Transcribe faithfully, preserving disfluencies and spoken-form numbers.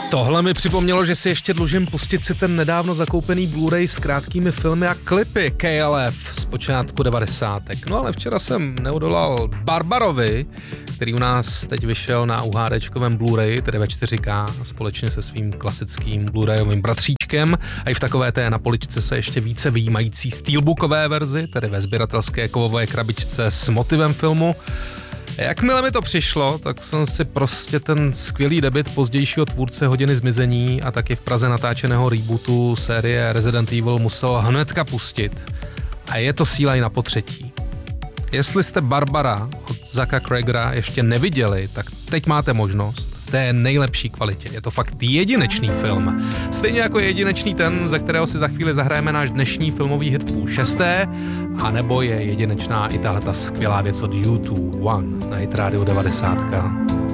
Tohle mi připomnělo, že si ještě dlužím pustit si ten nedávno zakoupený Blu-ray s krátkými filmy a klipy K L F z počátku devadesátek. No ale včera jsem neodolal Barbarovi, který u nás teď vyšel na UHDčkovém Blu-ray, tedy ve čtyři ká, společně se svým klasickým Blu-rayovým bratříčkem. A i v takové té na poličce se ještě více vyjímající steelbookové verzi, tedy ve sběratelské kovové krabičce s motivem filmu. Jakmile mi to přišlo, tak jsem si prostě ten skvělý debut pozdějšího tvůrce Hodiny zmizení a taky v Praze natáčeného rebootu série Resident Evil musel hnedka pustit. A je to síla i na potřetí. Jestli jste Barbara od Zacka Cregera ještě neviděli, tak teď máte možnost v té nejlepší kvalitě. Je to fakt jedinečný film. Stejně jako je jedinečný ten, ze kterého si za chvíli zahrajeme náš dnešní filmový hit půl šesté, a nebo je jedinečná i tahleta skvělá věc od U dva One na Hit Radio devadesát.